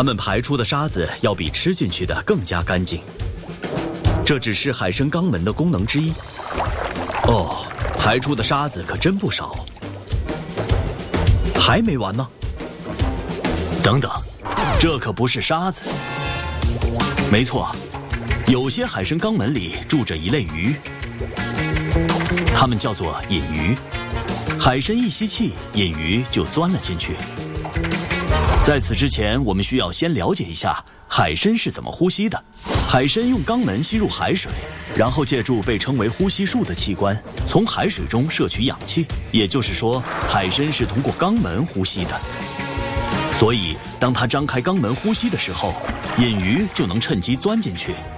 它们排出的沙子要比吃进去的更加干净。这只是海参肛门的功能之一。哦，排出的沙子可真不少。还没完呢。等等，这可不是沙子。没错，有些海参肛门里住着一类鱼，它们叫做隐鱼。海参一吸气，隐鱼就钻了进去。在此之前，我们需要先了解一下海参是怎么呼吸的。海参用肛门吸入海水，然后借助被称为呼吸术的器官，从海水中摄取氧气。也就是说，海参是通过肛门呼吸的。所以，当它张开肛门呼吸的时候，隐鱼就能趁机钻进去，